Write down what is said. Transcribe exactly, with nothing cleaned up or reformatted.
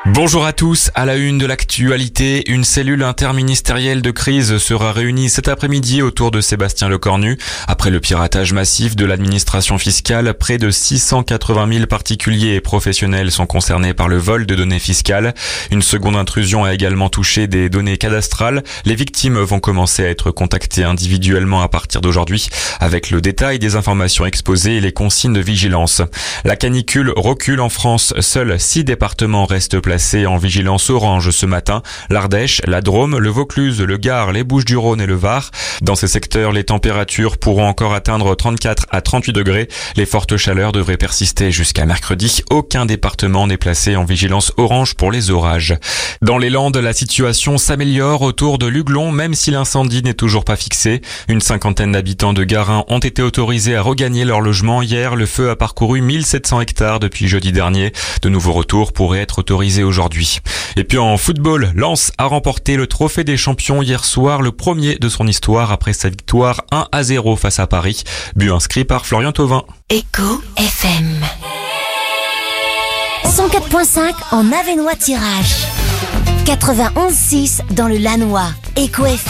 Bonjour à tous, à la une de l'actualité, une cellule interministérielle de crise sera réunie cet après-midi autour de Sébastien Lecornu. Après le piratage massif de l'administration fiscale, près de six cent quatre-vingt mille particuliers et professionnels sont concernés par le vol de données fiscales. Une seconde intrusion a également touché des données cadastrales. Les victimes vont commencer à être contactées individuellement à partir d'aujourd'hui, avec le détail des informations exposées et les consignes de vigilance. La canicule recule en France, seuls six départements restent placés en vigilance orange ce matin. L'Ardèche, la Drôme, le Vaucluse, le Gard, les Bouches-du-Rhône et le Var. Dans ces secteurs, les températures pourront encore atteindre trente-quatre à trente-huit degrés. Les fortes chaleurs devraient persister jusqu'à mercredi. Aucun département n'est placé en vigilance orange pour les orages. Dans les Landes, la situation s'améliore autour de Luglon, même si l'incendie n'est toujours pas fixé. Une cinquantaine d'habitants de Garin ont été autorisés à regagner leur logement. Hier, le feu a parcouru mille sept cents hectares depuis jeudi dernier. De nouveaux retours pourraient être autorisés aujourd'hui. Et puis en football, Lens a remporté le trophée des champions hier soir, le premier de son histoire après sa victoire un à zéro face à Paris. But inscrit par Florian Thauvin. Écho F M cent quatre virgule cinq en Avesnois Tirage, quatre-vingt-onze virgule six dans le Lannoy. Écho F M.